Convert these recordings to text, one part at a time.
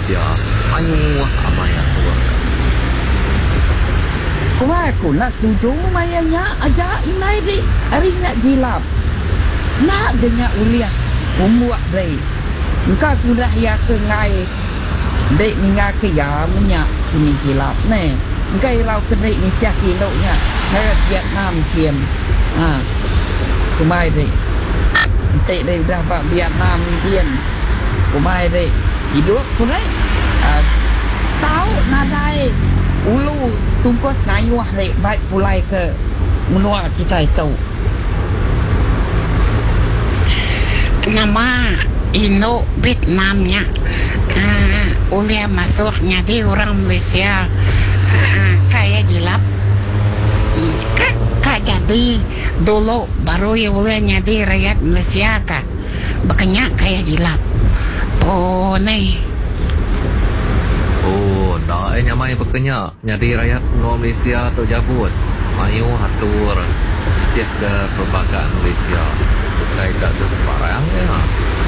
Malaysia. Ayo amai atur. Kuma aku nak setuju mayanya aja inai di hari nak jilap. Nak dengar uliah umbuak dai. Engkau sudah ya ke ngai. Dek ninga ke ya menyak kini jilap ne. Engkau rau ke dek ni cak kilo nya. Hai Vietnam kian. Kumai dek. Tek dek dah pak Vietnam kian. Kumai dek. Hidup kunai. Tahu nadai ulu tungkos ngayuah dek baik pulai ke menua kita itu. Nama Indo Vietnamnya oleh masuknya di orang Malaysia kayak jilap kak jadi dulu baru ya oleh jadi rakyat Malaysia kak makanya kayak jilap nih dah nyamai berkenyak jadi rakyat Malaysia atau jabut mayu hatur tiap ke perbagaan Malaysia bukan tak sesembarang ya.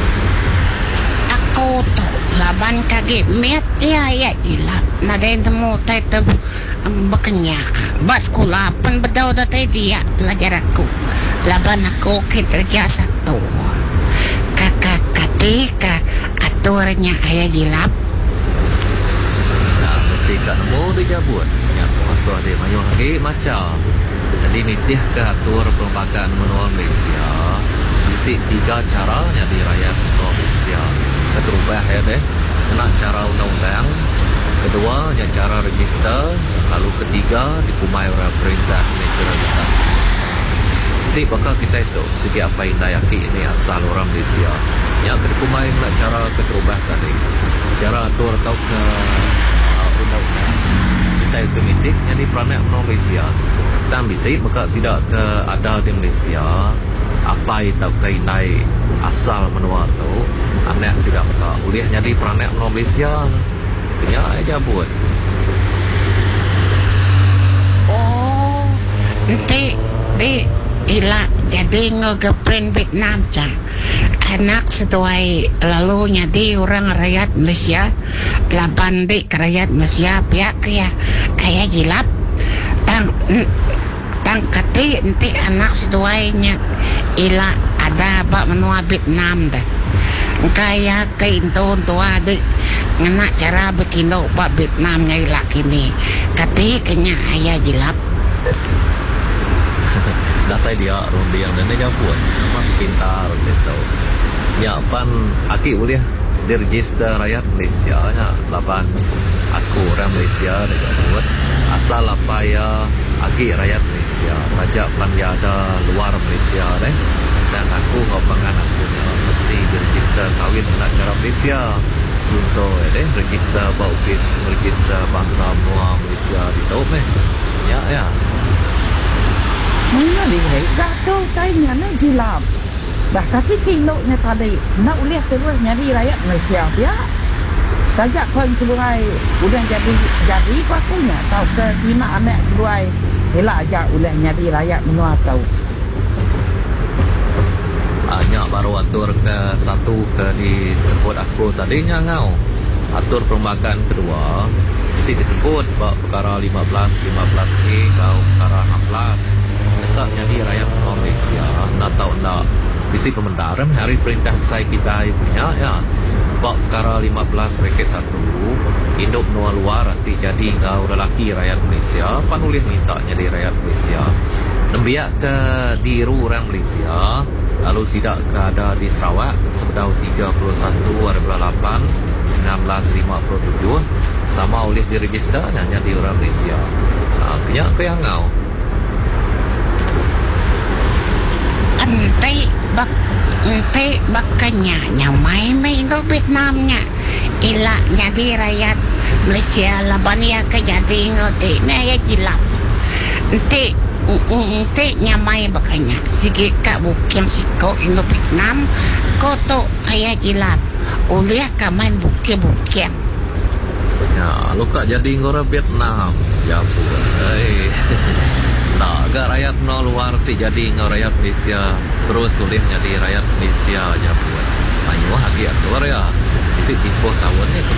Aku tuh laban kaget met ya jilap nadain temu tetap berkenyak bas sekolah pun bedau datai dia pelajar aku laban aku kerja satu kakak ketika aturnya ayah jilap mesti kat nemu dijabut yang masuk dia mayu lagi macam jadi nitih ke atur perlembagaan menua Malaysia isi 3 cara jadi rakyat Malaysia keterubah ya deh kena cara undang-undang kedua yang cara register lalu ketiga dikumai oleh perintah naturalisasi jadi bakal kita itu segi apa yang dayaki ini asal orang Malaysia yang dikumai nak cara keterubah tadi cara atur atau ke undang-undang kita itu mitik yang di peranak Malaysia dan bisa maka tidak ke ada di Malaysia apa yang tak kainai asal menua tu anak tidak maka uliahnya di peranak Malaysia kena aja buat nanti di ilah jadi ngegepren Vietnam cah anak setuai lalu nyadi orang rakyat Malaysia laban di rakyat Malaysia pihak ya ayah jilap tang kati nanti anak setuainya ilah ada bak menua Vietnam dah kaya kainton tua adik ngena cara berkindo bak Vietnam nyai ilah kini kati kenya ayah jilap data dia rundi yang dan dia buat memang pintar gitu ya pan aki boleh diregister rakyat Malaysia nya laban aku orang Malaysia dia buat asal apa ya aki rakyat Malaysia pajak pan dia ada luar Malaysia deh dan aku ngopangan aku mesti diregister kawin dengan cara Malaysia contoh deh register baupis register bangsa mua Malaysia di tau ya Mana dia dah tahu tanya nak jilap. Dah kaki kiloknya tadi nak uliah terus nyari rakyat Malaysia ya. Tajak pun seluai udah jadi pakunya tahu ke lima anak seluai elak aja uliah nyari rakyat menua tahu. Hanya baru atur ke satu ke disebut aku tadinya ngau atur perlembagaan kedua mesti disebut perkara 15 15E kau perkara 16 dekatnya di rakyat Malaysia nak tahu nak bisi pemendaram hari perintah saya kita punya ya bab perkara 15 bracket 1 induk menua luar nanti jadi kau lelaki rakyat Malaysia panulis minta jadi rakyat Malaysia nembiak ke diru orang Malaysia lalu sidak ke ada di Sarawak sebedau 31 8 1957 sama oleh diregister hanya di orang Malaysia kenyak ke yang ngau ente bakanya nyamai Indo Vietnamnya ilah jadi rakyat Malaysia laban ya ke jadi ngote na ya jilap ente nyamai bakanya sige ka bukim siko Indo Vietnam koto ayah jilap uliah ka main bukim ya luka jadi ngora Vietnam ya pun nak agak rakyat no luar ti jadi rakyat Malaysia terus sulit jadi rakyat Malaysia aja buat ayo hagi atur ya isi tipu tahunnya